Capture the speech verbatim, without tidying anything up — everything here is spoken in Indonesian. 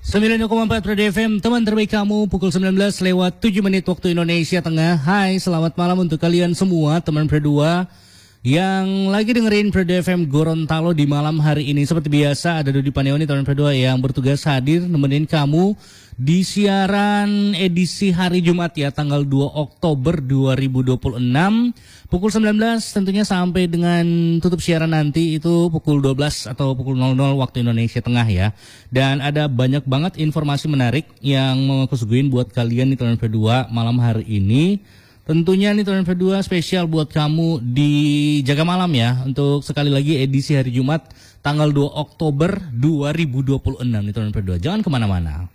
sembilan koma empat Radio F M, teman terbaik kamu, pukul sembilan belas lewat tujuh menit waktu Indonesia Tengah. Hai, selamat malam untuk kalian semua, teman berdua yang lagi dengerin Radio F M Gorontalo di malam hari ini. Seperti biasa, ada Dodi Paneoni, teman berdua yang bertugas hadir nemenin kamu di siaran edisi hari Jumat ya, tanggal dua Oktober dua ribu dua puluh enam. Pukul sembilan belas tentunya sampai dengan tutup siaran nanti itu pukul dua belas atau pukul nol nol waktu Indonesia Tengah ya. Dan ada banyak banget informasi menarik yang mau aku suguhin buat kalian nih teman berdua malam hari ini. Tentunya nih teman berdua spesial buat kamu di Jaga Malam ya. Untuk sekali lagi edisi hari Jumat tanggal dua Oktober dua ribu dua puluh enam nih teman berdua. Jangan kemana-mana.